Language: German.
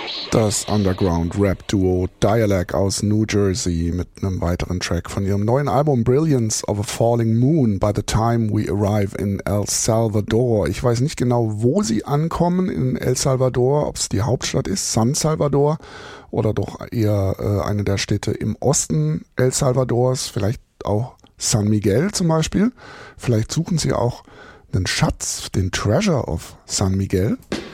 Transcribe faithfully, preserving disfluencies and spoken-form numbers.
Das Underground-Rap-Duo Dialect aus New Jersey mit einem weiteren Track von ihrem neuen Album Brilliance of a Falling Moon by the time we arrive in El Salvador. Ich weiß nicht genau, wo sie ankommen in El Salvador, ob es die Hauptstadt ist, San Salvador, oder doch eher äh, eine der Städte im Osten El Salvadors, vielleicht auch San Miguel zum Beispiel. Vielleicht suchen sie auch einen Schatz, den Treasure of San Miguel.